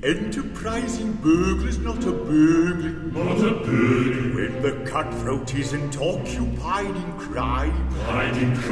enterprising burglar's not a burglar. Not a burglar. When the cutthroat isn't occupied in crime. Hiding